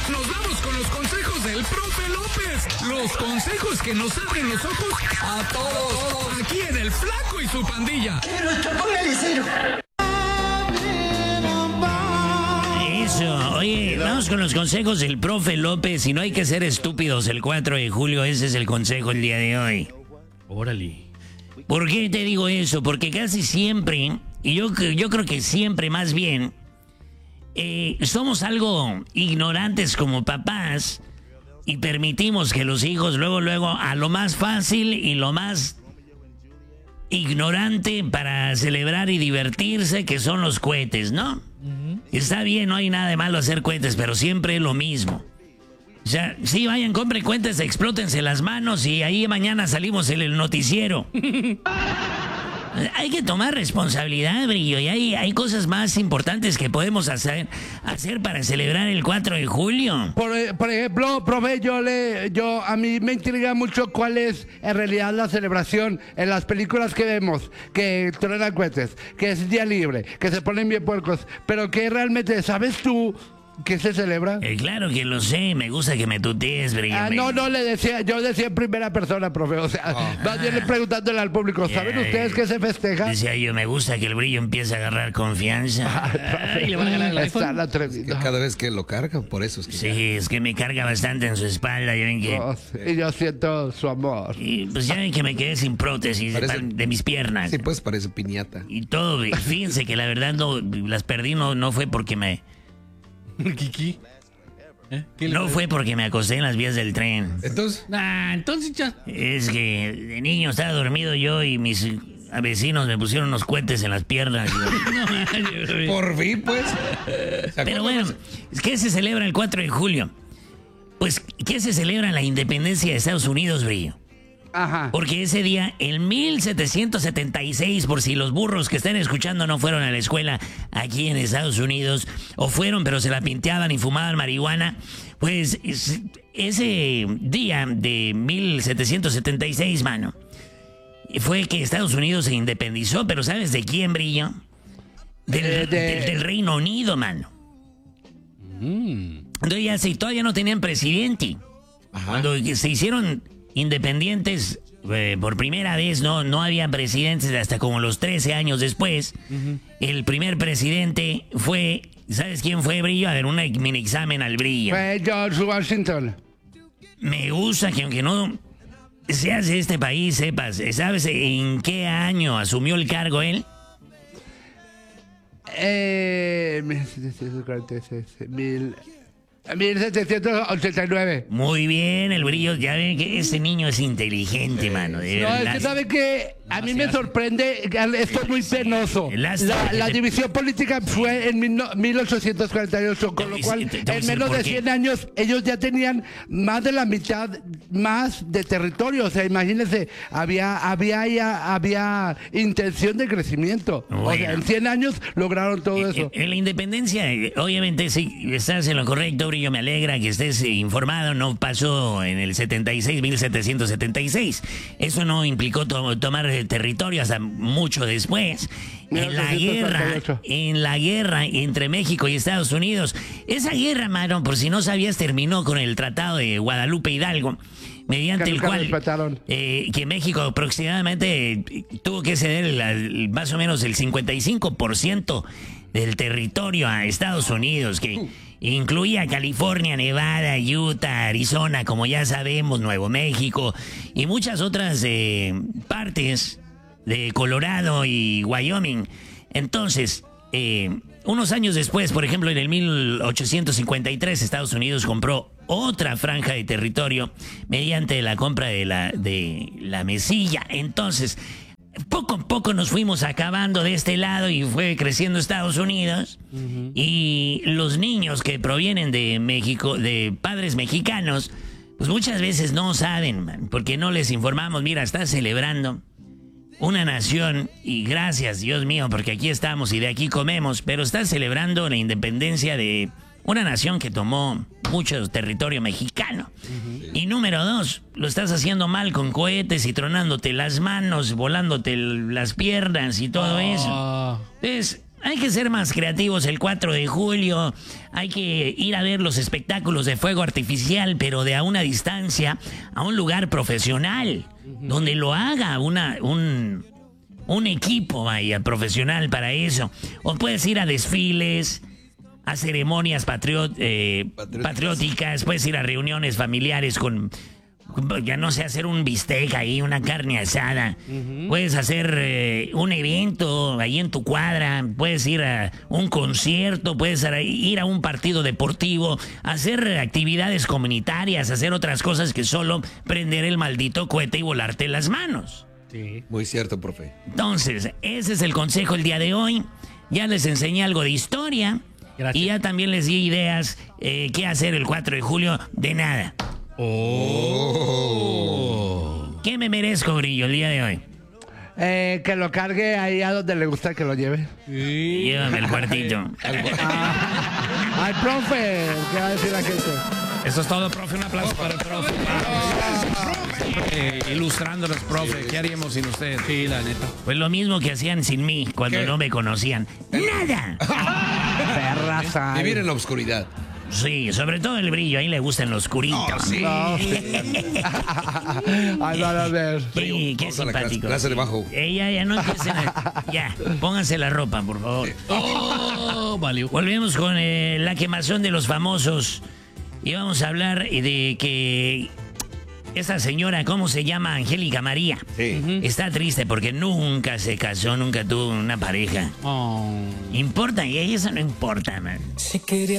nos vamos con los consejos del profe López. Los consejos que nos abren los ojos a todos. Aquí en El Flaco y su pandilla. Póngale cero. Eso, oye, vamos con los consejos del profe López. Y no hay que ser estúpidos el 4 de julio, ese es el consejo el día de hoy. Órale. ¿Por qué te digo eso? Porque casi siempre, y yo creo que siempre más bien, somos algo ignorantes como papás y permitimos que los hijos luego a lo más fácil y lo más ignorante para celebrar y divertirse, que son los cohetes, ¿no? Está bien, no hay nada de malo hacer cohetes, pero siempre es lo mismo. O sea, sí, vayan, compren cohetes, explótense las manos y ahí mañana salimos en el noticiero. Hay que tomar responsabilidad, Brillo, y hay cosas más importantes que podemos hacer para celebrar el 4 de julio. Por ejemplo, profe, a mí me intriga mucho cuál es en realidad la celebración en las películas que vemos, que truenan cohetes, que es día libre, que se ponen bien puercos, pero que realmente, ¿sabes tú qué se celebra? Claro que lo sé, me gusta que me tutees, Brillo. No, yo decía en primera persona, profe, o sea, más bien preguntándole al público, ¿saben ustedes qué se festeja? Decía yo, me gusta que el Brillo empiece a agarrar confianza. Ay, le van a ganar el iPhone. Está atrevido. Cada vez que lo carga, por eso es que... Sí, es que me carga bastante en su espalda, ya ven que... Oh, sí, y yo siento su amor. Y pues ya ven que me quedé sin prótesis de mis piernas. Sí, pues parece piñata. Y todo, fíjense que la verdad no las perdí, no fue porque me... Kiki. No fue porque me acosté en las vías del tren. Entonces... Entonces ya. Es que de niño estaba dormido yo y mis vecinos me pusieron unos cohetes en las piernas. Por fin, pues. Pero bueno, ¿qué se celebra el 4 de julio? Pues, ¿qué se celebra la independencia de Estados Unidos, Brillo? Ajá. Porque ese día, en 1776, por si los burros que están escuchando no fueron a la escuela aquí en Estados Unidos, o fueron pero se la pinteaban y fumaban marihuana, pues ese día de 1776, mano, fue que Estados Unidos se independizó, pero ¿sabes de quién, Brillo? Del Reino Unido, mano. Entonces ya todavía no tenían presidente. Ajá. Cuando se hicieron independientes por primera vez, no había presidentes hasta como los 13 años después. El primer presidente fue, ¿sabes quién fue, Brillo? A ver, un mini examen al Brillo. Fue George Washington. Me gusta que aunque no seas de este país, sepas, ¿sabes en qué año asumió el cargo él? 1789. Muy bien, el Brillo, ya ven que ese niño es inteligente, mano. De No, es verdad. que sabe que a mí me sorprende, esto es muy penoso. La división política fue en 1848, con lo cual en menos de 100 años ellos ya tenían más de la mitad más de territorio. O sea, imagínense, había intención de crecimiento. Bueno. O sea, en 100 años lograron todo eso. En la independencia, obviamente sí, estás en lo correcto, Brillo, me alegra que estés informado, no pasó en el 76, 1776. Eso no implicó tomar territorio hasta mucho después. En la guerra entre México y Estados Unidos, esa guerra, mano, por si no sabías, terminó con el Tratado de Guadalupe Hidalgo, mediante el cual que México aproximadamente tuvo que ceder más o menos el 55% del territorio a Estados Unidos, que incluía California, Nevada, Utah, Arizona, como ya sabemos, Nuevo México y muchas otras partes de Colorado y Wyoming. Entonces, unos años después, por ejemplo, en el 1853, Estados Unidos compró otra franja de territorio mediante la compra de la Mesilla. Entonces, poco a poco nos fuimos acabando de este lado y fue creciendo Estados Unidos. Y los niños que provienen de México, de padres mexicanos, pues muchas veces no saben, man, porque no les informamos. Mira, estás celebrando una nación y gracias, Dios mío, porque aquí estamos y de aquí comemos, pero estás celebrando la independencia de una nación que tomó mucho territorio mexicano. Y número 2, lo estás haciendo mal con cohetes y tronándote las manos, volándote las piernas y todo eso. Entonces, Hay que ser más creativos el 4 de julio. Hay que ir a ver los espectáculos de fuego artificial, pero de a una distancia, a un lugar profesional, donde lo haga un equipo, vaya, profesional para eso. O puedes ir a desfiles, a ceremonias patrióticas, puedes ir a reuniones familiares ya no sé, hacer un bistec ahí, una carne asada. Puedes hacer un evento ahí en tu cuadra, puedes ir a un concierto, puedes ir a un partido deportivo, hacer actividades comunitarias, hacer otras cosas que solo prender el maldito cohete y volarte las manos. Sí. Muy cierto, profe. Entonces, ese es el consejo el día de hoy. Ya les enseñé algo de historia. Gracias. Y ya también les di ideas qué hacer el 4 de julio. De nada. ¿Qué me merezco, Grillo, el día de hoy? Que lo cargue ahí a donde le gusta que lo lleve. Llévame al cuartito. Al profe, ¿qué va a decir la gente? Eso es todo, profe. Un aplauso para el profe. Ilustrándonos, profe. ¿Qué haríamos sin usted? Sí, la neta. Pues lo mismo que hacían sin mí cuando ¿Qué? no me conocían. ¡Nada! Perras hay. Vivir en la oscuridad. Sí, sobre todo el Brillo, ahí le gusta en lo oscurito. No, sí. Ay, van a ver. Qué Vamos a la simpático. clase de bajo. Ya no empiecen Ya, pónganse la ropa, por favor. Oh, valió. Volvemos con la quemazón de los famosos. Y vamos a hablar de que esta señora, ¿cómo se llama? Angélica María. Sí. Está triste porque nunca se casó, nunca tuvo una pareja. Oh. ¿Importa? Y eso no importa, man. Si quería